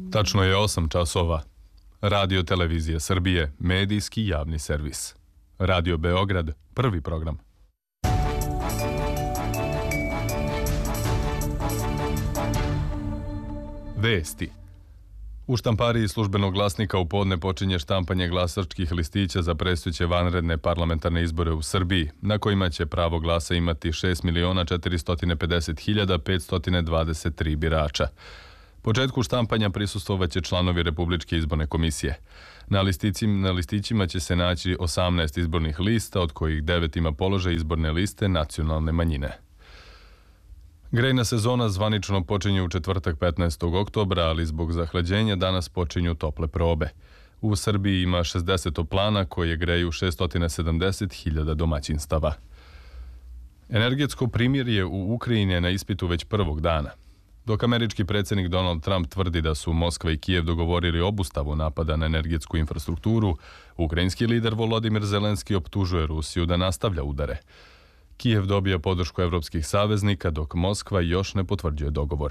Tačno je 8 časova. Radio Televizija Srbije, medijski javni servis. Radio Beograd, prvi program. Vesti. U štampariji Službenog glasnika u podne počinje štampanje glasačkih listića za predstojeće vanredne parlamentarne izbore u Srbiji, na kojima će pravo glasa imati 6.450.523 birača. Početku štampanja prisustvovaće članovi Republičke izborne komisije. Na listićima će se naći 18 izbornih lista, od kojih 9 ima položaj izborne liste nacionalne manjine. Grejna sezona zvanično počinje u četvrtak 15. oktobra, ali zbog zahlađenja danas počinju tople probe. U Srbiji ima 60 toplana koje greju 670.000 domaćinstava. Energetsko primirje u Ukrajini je na ispitu već prvog dana. Dok američki predsjednik Donald Trump tvrdi da su Moskva i Kijev dogovorili obustavu napada na energetsku infrastrukturu, ukrajinski lider Volodimir Zelenski optužuje Rusiju da nastavlja udare. Kijev dobija podršku evropskih saveznika, dok Moskva još ne potvrđuje dogovor.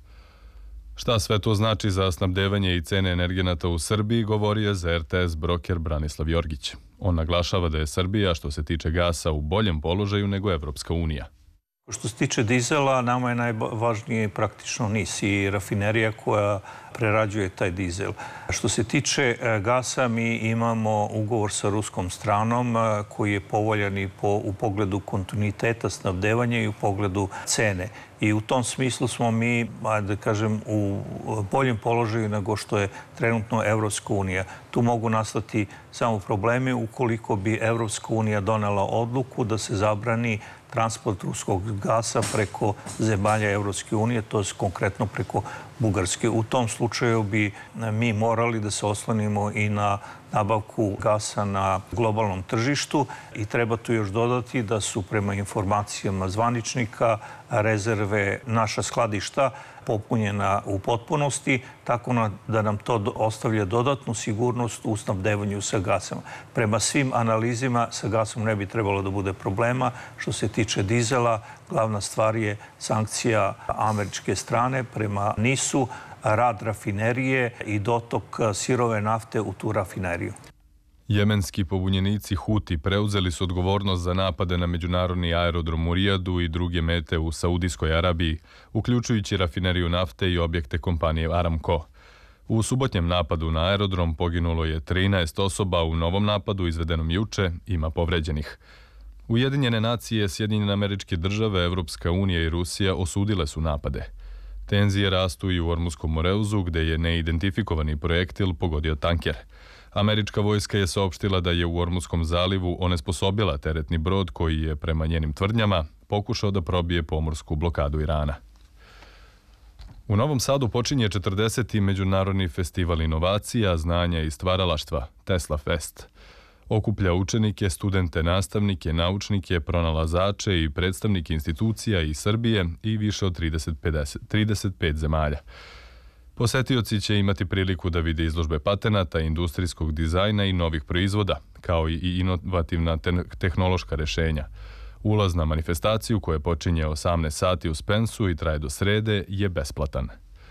Šta sve to znači za snabdevanje i cene energenata u Srbiji, govorio je za RTS broker Branislav Jorgić. On naglašava da je Srbija, što se tiče gasa, u boljem položaju nego Evropska unija. Što se tiče dizela, nama je najvažnije praktično NIS i rafinerija koja prerađuje taj dizel. Što se tiče gasa, mi imamo ugovor sa ruskom stranom koji je povoljan i u pogledu kontinuiteta snabdevanja i u pogledu cene. I u tom smislu smo mi, da kažem, u boljem položaju nego što je trenutno Evropska unija. Tu mogu nastati samo problemi ukoliko bi Evropska unija donela odluku da se zabrani transport ruskog gasa preko zemalja Evropske unije, to je konkretno preko Bugarske. U tom slučaju bi mi morali da se oslonimo i na nabavku gasa na globalnom tržištu i treba tu još dodati da su prema informacijama zvaničnika rezerve naša skladišta popunjena u potpunosti, tako da nam to ostavlja dodatnu sigurnost u snabdevanju sa gasom. Prema svim analizima sa gasom ne bi trebalo da bude problema. Što se tiče dizela, glavna stvar je sankcija američke strane prema NIS-u, rad rafinerije i dotok sirove nafte u tu rafineriju. Jemenski pobunjenici Huti preuzeli su odgovornost za napade na međunarodni aerodrom u Rijadu i druge mete u Saudijskoj Arabiji, uključujući rafineriju nafte i objekte kompanije Aramco. U subotnjem napadu na aerodrom poginulo je 13 osoba, u novom napadu izvedenom juče ima povređenih. Ujedinjene nacije, Sjedinjene Američke Države, Evropska unija i Rusija osudile su napade. Tenzije rastu i u Ormuskom Moreuzu, gde je neidentifikovani projektil pogodio tanker. Američka vojska je saopštila da je u Ormuskom zalivu onesposobila teretni brod koji je, prema njenim tvrdnjama, pokušao da probije pomorsku blokadu Irana. U Novom Sadu počinje 40. Međunarodni festival inovacija, znanja i stvaralaštva, Tesla Fest. Okuplja učenike, studente, nastavnike, naučnike, pronalazače i predstavnike institucija iz Srbije i više od 35 zemalja. Posetioci će imati priliku da vide izložbe patenata, industrijskog dizajna i novih proizvoda, kao i inovativna tehnološka rešenja. Ulaz na manifestaciju, koja počinje 18 sati u Spensu i traje do srede, je besplatan.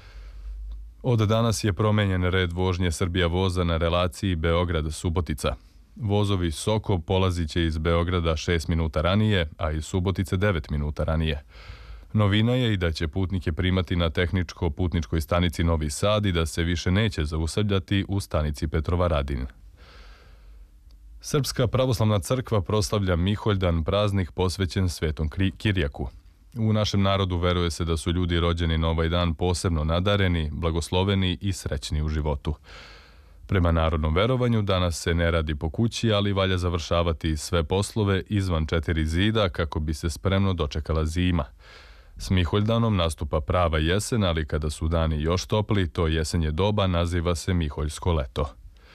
Od danas je promenjen red vožnje Srbija voza na relaciji Beograd-Subotica. Vozovi Soko polazit će iz Beograda 6 minuta ranije, a iz Subotice 9 minuta ranije. Novina je i da će putnike primati na tehničko-putničkoj stanici Novi Sad i da se više neće zaustavljati u stanici Petrovaradin. Srpska pravoslavna crkva proslavlja Miholjdan, praznik posvećen Svetom Kirjaku. U našem narodu veruje se da su ljudi rođeni na ovaj dan posebno nadareni, blagosloveni i srećni u životu. Prema narodnom verovanju, danas se ne radi po kući, ali valja završavati sve poslove izvan 4 zida kako bi se spremno dočekala zima. S Miholjdanom nastupa prava jesen, ali kada su dani još topli, to jesenje doba naziva se Miholjsko leto.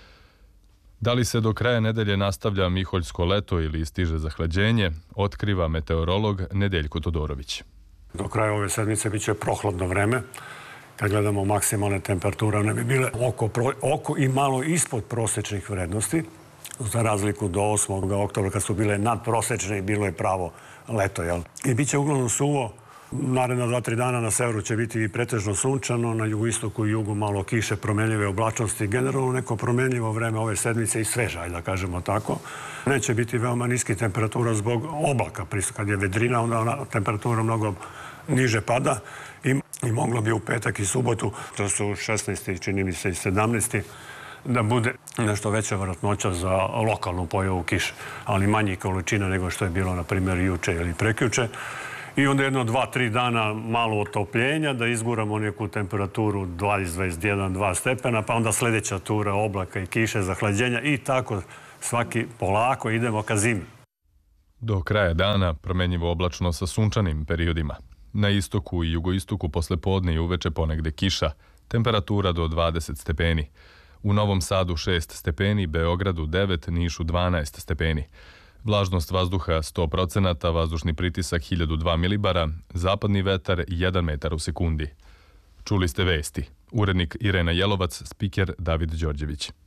Da li se do kraja nedelje nastavlja Miholjsko leto ili stiže zahlađenje, otkriva meteorolog Nedeljko Todorović. Do kraja ove sedmice biće prohladno vreme. Kad gledamo maksimalne temperature, one bi bile oko i malo ispod prosečnih vrednosti. Za razliku do 8. oktobra kad su bile nadprosečne i bilo je pravo leto. I bit će uglavnom suvo Naredna 2-3 dana na severu će biti pretežno sunčano, na jugoistoku i jugu malo kiše, promenljive oblačnosti, generalno neko promenljivo vreme ove sedmice i sveža, da kažemo tako. Neće biti veoma niski temperatura zbog oblaka. Kad je vedrina, onda temperatura mnogo niže pada i moglo bi u petak i subotu, to su 16. čini mi se i 17. da bude nešto veća vjerojatnoća za lokalnu pojavu kiše, ali manji količina nego što je bilo, na primjer, juče ili prekjuče. I onda jedno 2-3 dana malo otopljenja, da izguramo neku temperaturu 20-21-2 stepena, pa onda sljedeća tura oblaka i kiše, zahlađenja i tako svaki polako idemo ka zimi. Do kraja dana promenjivo oblačno sa sunčanim periodima. Na istoku i jugoistoku posle podne i uveče ponegde kiša, temperatura do 20 stepeni. U Novom Sadu 6 stepeni, Beogradu 9, Nišu 12 stepeni. Vlažnost vazduha 100%, vazdušni pritisak 1002 milibara, zapadni vetar 1 metar u sekundi. Čuli ste vesti. Urednik Irena Jelovac, spiker David Đorđević.